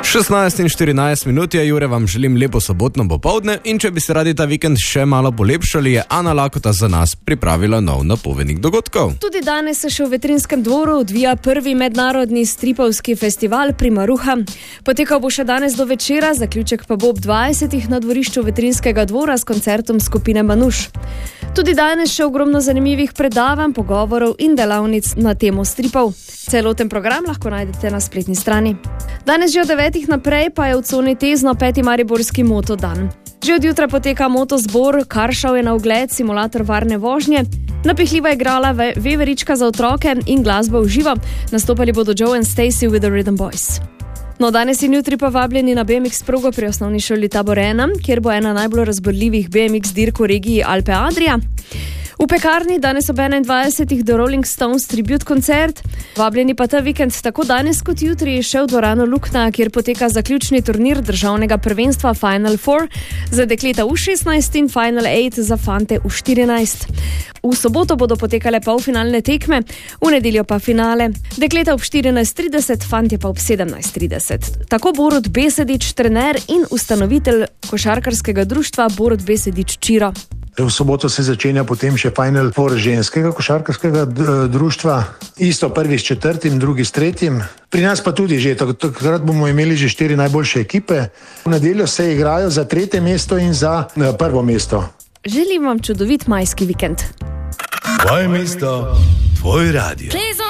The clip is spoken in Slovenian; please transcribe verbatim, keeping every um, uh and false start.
šestnajst in štirinajst minut je, Jure, vam želim lepo sobotno popoldne in če bi se radi ta vikend še malo polepšali, je Ana Lakota za nas pripravila nov napovednik dogodkov. Tudi danes se še v Vetrinskem dvoru odvija prvi mednarodni stripovski festival Primaruha. Potekal bo še danes do večera, zaključek pa bo ob dvajsetih na dvorišču Vetrinskega dvora s koncertom skupine Manuš. Tudi danes še ogromno zanimivih predavanj, pogovorov in delavnic na temo stripov. Celoten program lahko najdete na spletni strani. Danes že od devetih naprej pa je v coni Tezno peti mariborski motodan. Že od jutra poteka motozbor, Karšav je na ogled, simulator varne vožnje, napihljiva igrala veverička za otroke in glasba v živo. Nastopali bodo Joe and Stacy with the Rhythm Boys. No, danes in jutri pa vabljeni na B M X progo pri osnovni šoli Tabor ena, kjer bo ena najbolj razborljivih B M X dirk v regiji Alpe Adria. V Pekarni danes ob enaindvajsetih The Rolling Stones tribute koncert. Vabljeni pa ta vikend tako danes kot jutri še v dvorano Lukna, kjer poteka zaključni turnir državnega prvenstva Final Four za dekleta v šestnajst in Final Eight za fante v štirinajst. V soboto bodo potekale polfinalne tekme, v nedeljo pa finale. Dekleta ob štirinajst trideset, fantje pa ob sedemnajst trideset. Tako Borut Besedič, trener in ustanovitelj košarkarskega društva Borut Besedič Čiro. V soboto se začenja potem še Final Four ženskega košarkarskega društva, isto prvi s četrtim, drugi s tretjim. Pri nas pa tudi že, takrat bomo imeli že štiri najboljše ekipe. V nedeljo se igrajo za tretje mesto in za prvo mesto. Želim vam čudovit majski vikend. Tvoje mesto, tvoj radio.